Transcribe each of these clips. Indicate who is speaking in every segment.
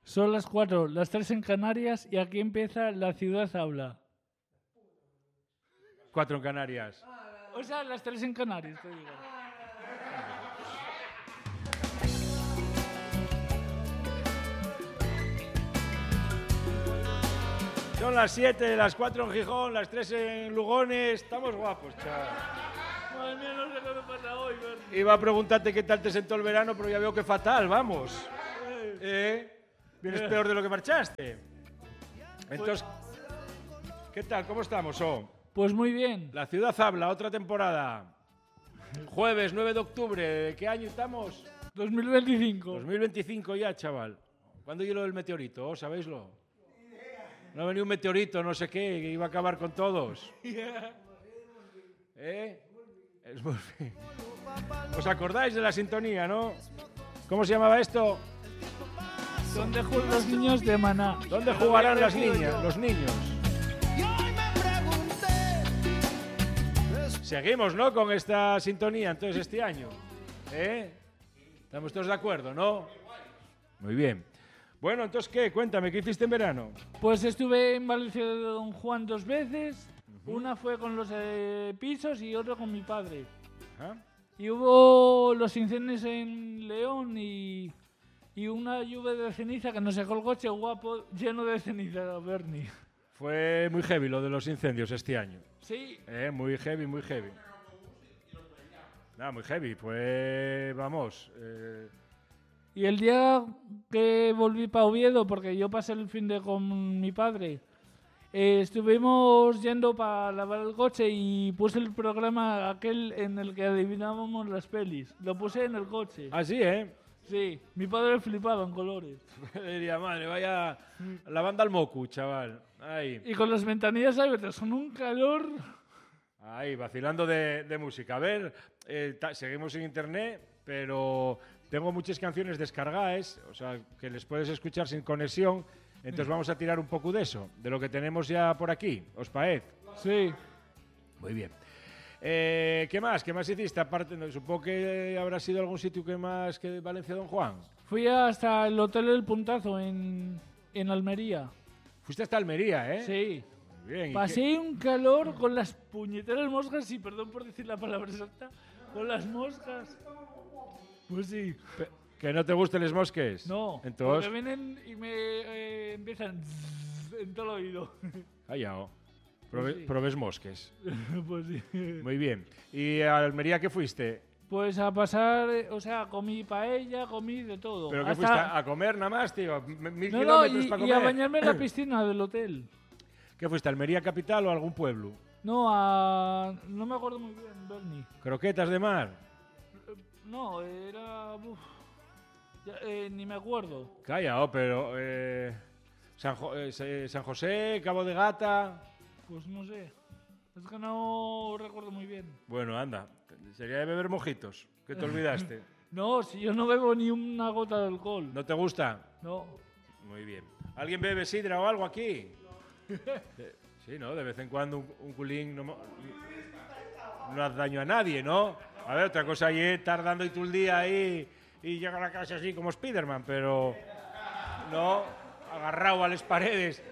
Speaker 1: Son las 4, las 3 en Canarias y aquí empieza La Ciudad Habla.
Speaker 2: 4 en Canarias.
Speaker 1: O sea, las 3 en Canarias, te digo.
Speaker 2: Son las 7, las 4 en Gijón, las 3 en Lugones. Estamos guapos, chaval.
Speaker 1: Madre mía, no sé qué me pasa hoy, Bernie.
Speaker 2: Iba a preguntarte qué tal te sentó el verano, pero ya veo que fatal, vamos. Vienes peor de lo que marchaste. Entonces, ¿qué tal? ¿Cómo estamos,
Speaker 1: Pues muy bien.
Speaker 2: La Ciudad Habla, otra temporada. Jueves 9 de octubre. ¿De qué año estamos?
Speaker 1: 2025.
Speaker 2: 2025 ya, chaval. ¿Cuándo llegó el meteorito? ¿Sabéislo? No ha venido un meteorito, no sé qué, que iba a acabar con todos. ¿Os acordáis de la sintonía, no? ¿Cómo se llamaba esto?
Speaker 1: ¿Dónde juegan los niños de Maná?
Speaker 2: ¿Dónde jugarán las niñas, los niños? Seguimos, ¿no? Con esta sintonía, entonces, este año. ¿Estamos todos de acuerdo, no? Muy bien. Bueno, entonces, ¿qué? Cuéntame, ¿qué hiciste en verano?
Speaker 1: Pues estuve en Valencia de Don Juan 2 veces. Una fue con los pisos y otra con mi padre.
Speaker 2: ¿Ah?
Speaker 1: Y hubo los incendios en León y una lluvia de ceniza que nos dejó el coche guapo lleno de ceniza, Bernie.
Speaker 2: Fue muy heavy lo de los incendios este año.
Speaker 1: Sí.
Speaker 2: Muy heavy, muy heavy. Muy heavy. Pues, vamos...
Speaker 1: Y el día que volví para Oviedo, porque yo pasé el fin de con mi padre, estuvimos yendo para lavar el coche y puse el programa aquel en el que adivinábamos las pelis. Lo puse en el coche.
Speaker 2: Ah, sí, ¿eh?
Speaker 1: Sí, mi padre flipaba en colores.
Speaker 2: Diría, madre, vaya la banda al mocu, chaval. Ahí.
Speaker 1: Y con las ventanillas abiertas, con un calor...
Speaker 2: Ahí, vacilando de música. A ver, seguimos en internet, pero tengo muchas canciones descargadas, o sea, que les puedes escuchar sin conexión. Entonces vamos a tirar un poco de eso, de lo que tenemos ya por aquí. ¿Os parece?
Speaker 1: Sí.
Speaker 2: Muy bien. ¿Qué más? ¿Qué más hiciste? Aparte, supongo que habrá sido algún sitio que más que Valencia Don Juan.
Speaker 1: Fui hasta el Hotel El Puntazo en Almería.
Speaker 2: Fuiste hasta Almería, ¿eh?
Speaker 1: Sí.
Speaker 2: Muy bien.
Speaker 1: Pasé un calor con las puñeteras moscas, y perdón por decir la palabra exacta, con las moscas. Pues sí.
Speaker 2: ¿Que no te gusten los mosques?
Speaker 1: No,
Speaker 2: entonces
Speaker 1: porque vienen y me empiezan en todo el oído.
Speaker 2: Callao.
Speaker 1: Pues sí.
Speaker 2: Probes mosques.
Speaker 1: Pues sí.
Speaker 2: Muy bien. ¿Y a Almería qué fuiste?
Speaker 1: Pues a pasar, o sea, comí paella, comí de todo.
Speaker 2: ¿Pero qué fuiste a comer nada más, tío? 1000
Speaker 1: No,
Speaker 2: kilómetros para comer.
Speaker 1: y a bañarme en la piscina del hotel.
Speaker 2: ¿Qué fuiste, Almería capital o algún pueblo?
Speaker 1: No, no me acuerdo muy bien, Bernie.
Speaker 2: ¿Croquetas de mar?
Speaker 1: No, era... ni me acuerdo.
Speaker 2: Callao, pero... San José, Cabo de Gata...
Speaker 1: Pues no sé. Es que no recuerdo muy bien.
Speaker 2: Bueno, anda. Sería de beber mojitos, que te olvidaste.
Speaker 1: No, si yo no bebo ni una gota de alcohol.
Speaker 2: ¿No te gusta?
Speaker 1: No.
Speaker 2: Muy bien. ¿Alguien bebe sidra o algo aquí? Sí, ¿no? De vez en cuando un culín no hace daño a nadie, ¿no? A ver, otra cosa es estar dando y tú el día ahí y llegar a la casa así como Spiderman, pero no agarrado a las paredes.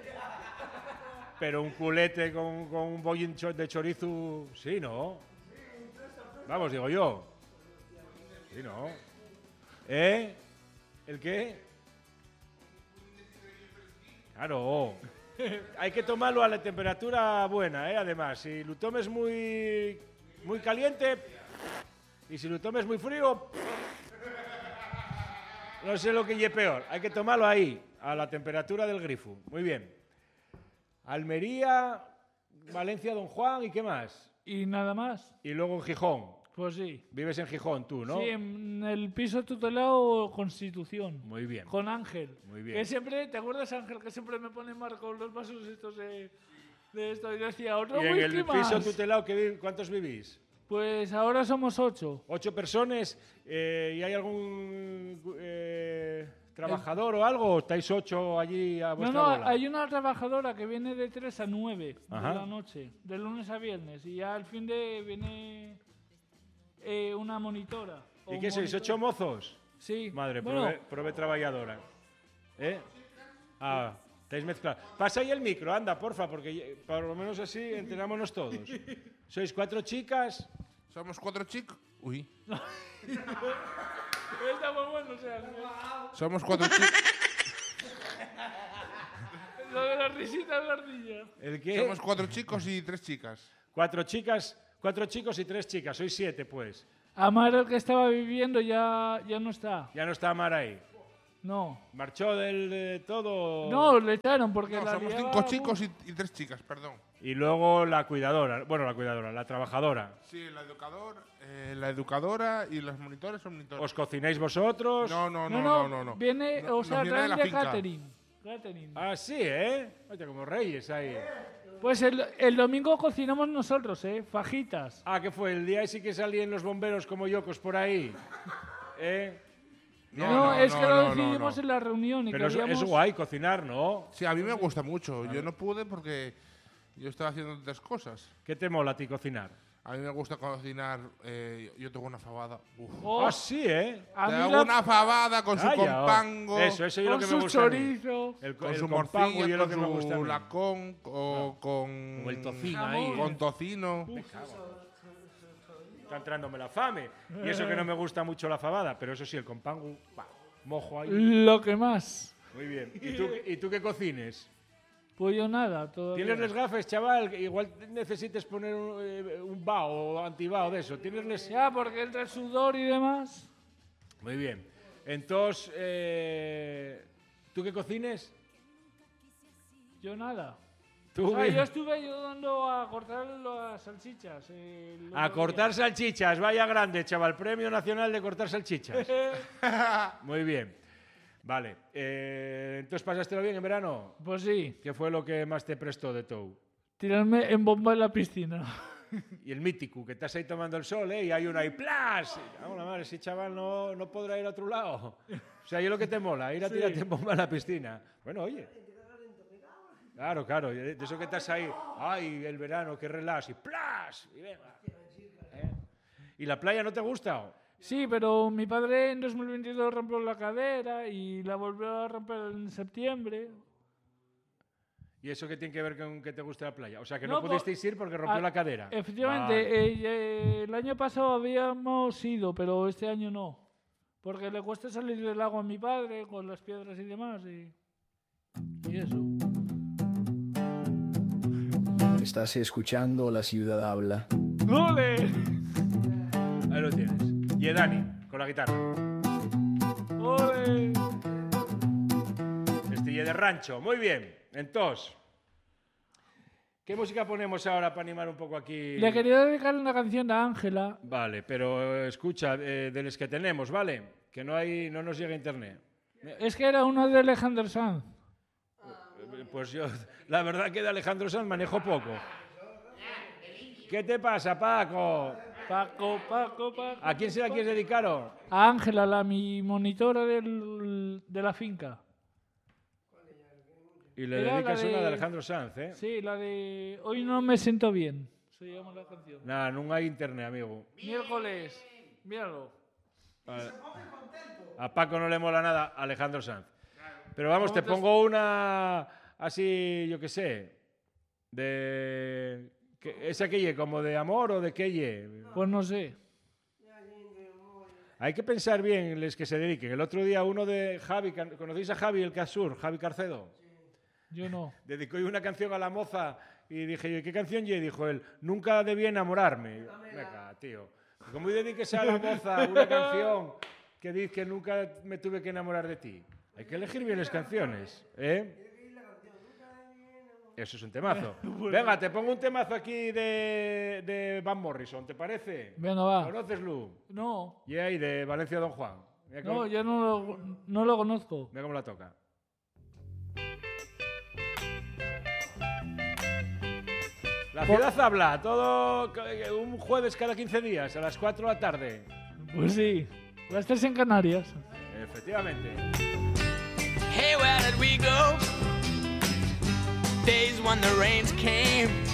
Speaker 2: Pero un culete con un bollín de chorizo, sí, ¿no? Vamos, digo yo. Sí, ¿no? ¿El qué? Claro. Hay que tomarlo a la temperatura buena, además. Si lo tomes muy caliente y si lo tomes muy frío, no sé lo que es peor. Hay que tomarlo ahí, a la temperatura del grifo. Muy bien. Almería, Valencia, Don Juan, ¿y qué más?
Speaker 1: ¿Y nada más?
Speaker 2: Y luego en Gijón.
Speaker 1: Pues sí.
Speaker 2: Vives en Gijón tú, ¿no?
Speaker 1: Sí, en el piso tutelado Constitución.
Speaker 2: Muy bien.
Speaker 1: Con Ángel.
Speaker 2: Muy bien.
Speaker 1: Que siempre, ¿te acuerdas, Ángel? Que siempre me pone marcos los vasos estos de esto. Y decía, otro
Speaker 2: ¿Y en
Speaker 1: whisky
Speaker 2: el
Speaker 1: más.
Speaker 2: piso tutelado cuántos vivís?
Speaker 1: Pues ahora somos 8.
Speaker 2: 8 personas. ¿Y hay algún trabajador o algo? ¿O estáis 8 allí a vuestra bola?
Speaker 1: Hay una trabajadora que viene de 3 a 9
Speaker 2: Ajá.
Speaker 1: de la noche, de lunes a viernes. Y ya al fin de viene una monitora.
Speaker 2: ¿Y qué sois, 8 mozos?
Speaker 1: Sí.
Speaker 2: Madre,
Speaker 1: bueno,
Speaker 2: prove trabajadora. Ah, estáis mezclados. Pasa ahí el micro, anda, porfa, porque por lo menos así enterámonos todos. ¿Sois 4 chicas?
Speaker 3: Somos 4 chicos. Uy.
Speaker 1: Está muy bueno, o sea,
Speaker 3: Somos 4 chicos.
Speaker 1: lo de la risita de la ardilla.
Speaker 2: ¿El qué?
Speaker 3: Somos 4 chicos y 3 chicas.
Speaker 2: 4 chicos y 3 chicas. Sois 7, pues.
Speaker 1: Amar, el que estaba viviendo, ya no está.
Speaker 2: Ya no está Amar ahí.
Speaker 1: No.
Speaker 2: ¿Marchó de todo?
Speaker 1: No, le echaron porque
Speaker 3: No,
Speaker 1: la
Speaker 3: somos
Speaker 1: liaba
Speaker 3: 5 chicos y 3 chicas, perdón.
Speaker 2: Y luego la cuidadora. Bueno, la trabajadora.
Speaker 3: Sí, la educadora y los monitores son monitores.
Speaker 2: ¿Os cocináis vosotros?
Speaker 3: No.
Speaker 1: Viene,
Speaker 3: No,
Speaker 1: o sea,
Speaker 3: nos viene de la
Speaker 1: traen de
Speaker 3: finca.
Speaker 1: catering.
Speaker 2: Ah, sí, ¿eh? Oye, como reyes ahí.
Speaker 1: Pues el domingo cocinamos nosotros, fajitas.
Speaker 2: Ah, ¿qué fue? El día sí que salían los bomberos como yocos por ahí. ¿Eh?
Speaker 1: No, es que lo decidimos en la reunión y
Speaker 2: Pero
Speaker 1: queríamos...
Speaker 2: es guay cocinar, ¿no?
Speaker 3: Sí, a mí me gusta mucho. Yo no pude porque yo estaba haciendo otras cosas.
Speaker 2: ¿Qué te mola a ti cocinar?
Speaker 3: A mí me gusta cocinar. Yo tengo una fabada. Uf.
Speaker 1: Oh,
Speaker 2: Ah, sí, ¿eh?
Speaker 1: a mí
Speaker 3: Tengo
Speaker 1: la-
Speaker 3: una fabada con su
Speaker 2: Calla, oh.
Speaker 3: compango,
Speaker 2: Eso es lo
Speaker 1: con
Speaker 2: que me
Speaker 1: su
Speaker 2: gusta a mí.
Speaker 1: chorizo.
Speaker 3: con
Speaker 2: el
Speaker 3: su
Speaker 2: compango
Speaker 3: morcilla,
Speaker 2: y es lo
Speaker 3: con
Speaker 2: que me gusta a
Speaker 3: su
Speaker 2: mí.
Speaker 3: lacón, o con
Speaker 2: Como el tocino
Speaker 1: Jamón.
Speaker 2: ahí.
Speaker 3: con tocino.
Speaker 2: Está entrándome la fame. Y eso que no me gusta mucho la fabada, pero eso sí, el compango, mojo ahí.
Speaker 1: Lo que más.
Speaker 2: Muy bien. ¿Y tú qué cocines?
Speaker 1: Pues yo nada, todavía.
Speaker 2: ¿Tienes les gafes, chaval? Igual necesites poner un bao o antibao de eso. ¿Tienes les...
Speaker 1: Ya, porque entre el sudor y demás.
Speaker 2: Muy bien. Entonces, ¿tú qué cocines?
Speaker 1: Yo nada.
Speaker 2: ¿Tú
Speaker 1: O sea,
Speaker 2: bien?
Speaker 1: yo estuve ayudando a cortar las salchichas.
Speaker 2: A cortar salchichas, vaya grande, chaval. Premio Nacional de Cortar Salchichas. Muy bien. Vale. Entonces, ¿pasástelo bien en verano?
Speaker 1: Pues sí,
Speaker 2: ¿Qué fue lo que más te prestó de todo?
Speaker 1: tirarme en bomba en la piscina.
Speaker 2: Y el mítico, que estás ahí tomando el sol, ¿eh? Y hay uno ahí, ¡plas! Vamos, la madre, ese chaval no podrá ir a otro lado. O sea, yo lo que te mola, ir a tirarte en bomba a la piscina. Bueno, oye. Claro, de eso que estás ahí, ¡ay, el verano, qué relax! Y ¡plas! Y venga. ¿Y la playa no te gusta?
Speaker 1: Sí, pero mi padre en 2022 rompió la cadera y la volvió a romper en septiembre.
Speaker 2: ¿Y eso qué tiene que ver con que te guste la playa? O sea, que
Speaker 1: No,
Speaker 2: no pudisteis ir porque rompió la cadera.
Speaker 1: Efectivamente,
Speaker 2: Vale.
Speaker 1: el año pasado habíamos ido, pero este año no. Porque le cuesta salir del agua a mi padre con las piedras y demás. Y eso.
Speaker 4: Estás escuchando La Ciudad Habla.
Speaker 1: ¡Ole!
Speaker 2: Ahí lo tienes. Y Dani, con la guitarra.
Speaker 1: ¡Ole!
Speaker 2: Estille de rancho. Muy bien. Entonces, ¿qué música ponemos ahora para animar un poco aquí?
Speaker 1: Le quería dedicar una canción a Ángela.
Speaker 2: Vale, pero escucha, de los que tenemos, ¿vale? Que no nos llega internet.
Speaker 1: Es que era una de Alejandro Sanz.
Speaker 2: Pues yo, la verdad que de Alejandro Sanz manejo poco. ¿Qué te pasa, Paco?
Speaker 1: Paco.
Speaker 2: ¿A quién se la quieres dedicar? ¿O?
Speaker 1: A Ángela, mi monitora de la finca.
Speaker 2: Y le
Speaker 1: Era
Speaker 2: dedicas
Speaker 1: la
Speaker 2: una de
Speaker 1: de-
Speaker 2: Alejandro Sanz, ¿eh?
Speaker 1: Sí, la de Hoy no me siento bien. Se llama la canción.
Speaker 2: Nah, no hay internet, amigo.
Speaker 1: Miércoles. Míralo.
Speaker 2: A Paco no le mola nada Alejandro Sanz. Pero vamos, te pongo una así, yo qué sé, de... ¿Esa que ye? ¿Como de amor o de qué ye?
Speaker 1: Pues no sé.
Speaker 2: Hay que pensar bien los que se dediquen. El otro día uno de Javi, ¿conocéis a Javi el Casur? Javi Carcedo.
Speaker 1: Yo no.
Speaker 2: Dedicó una canción a la moza y dije yo, ¿qué canción ye? Dijo él, nunca debí enamorarme. Y yo, venga, tío. ¿Cómo dediques a la moza una canción que dice que nunca me tuve que enamorar de ti? Hay que elegir bien las canciones, ¿eh? Eso es un temazo. Venga, te pongo un temazo aquí de Van Morrison, ¿te parece?
Speaker 1: Venga, va.
Speaker 2: ¿Conoces, Lu?
Speaker 1: No.
Speaker 2: Y ahí, de Valencia Don Juan. Mira
Speaker 1: No,
Speaker 2: cómo,
Speaker 1: yo no lo conozco.
Speaker 2: mira cómo la toca. La ciudad habla, todo un jueves cada 15 días, a las 4 de la tarde.
Speaker 1: Pues sí. Va a estar en Canarias.
Speaker 2: Efectivamente.
Speaker 5: Hey, where did we go? Days when the rains came